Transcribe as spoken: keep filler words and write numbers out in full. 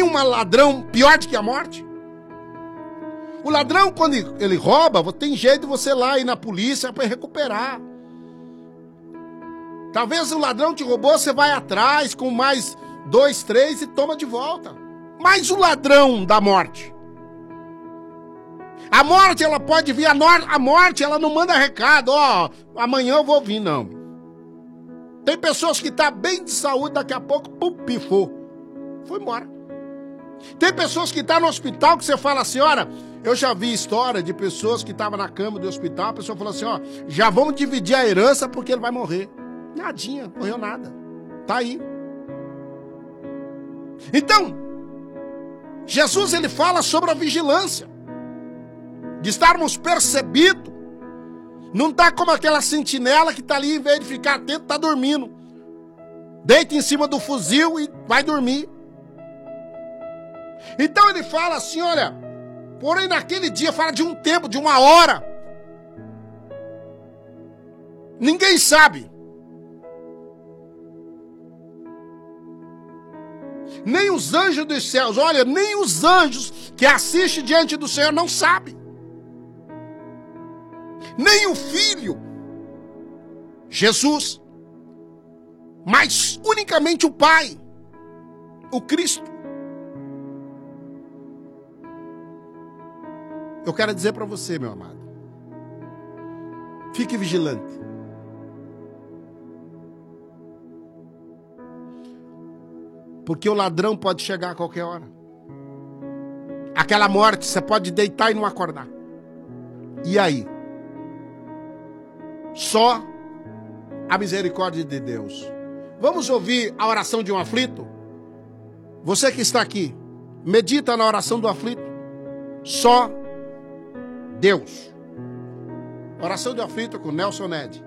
um ladrão pior do que a morte? O ladrão, quando ele rouba, tem jeito de você ir lá ir na polícia para recuperar. Talvez o ladrão te roubou, você vai atrás com mais dois, três e toma de volta. Mas o ladrão da morte? A morte, ela pode vir, a, nor- a morte, ela não manda recado, ó, amanhã eu vou vir, não. Tem pessoas que estão bem de saúde, daqui a pouco, pum, pifou. Foi embora. Tem pessoas que estão no hospital, que você fala assim, olha, eu já vi história de pessoas que estavam na cama do hospital, a pessoa falou assim, ó, já vamos dividir a herança porque ele vai morrer. Nadinha, morreu nada. Tá aí. Então, Jesus, ele fala sobre a vigilância. De estarmos percebidos. Não tá como aquela sentinela que tá ali, em vez de ficar atento, tá dormindo. Deita em cima do fuzil e vai dormir. Então ele fala assim, olha, porém naquele dia, fala de um tempo, de uma hora. Ninguém sabe. Nem os anjos dos céus, olha, nem os anjos que assistem diante do Senhor não sabem. Nem o Filho, Jesus, mas unicamente o Pai, o Cristo. Eu quero dizer para você, meu amado, fique vigilante. Porque o ladrão pode chegar a qualquer hora. Aquela morte, você pode deitar e não acordar. E aí? Só a misericórdia de Deus. Vamos ouvir a oração de um aflito? Você que está aqui, medita na oração do aflito. Só Deus. Oração do aflito com Nelson Ned.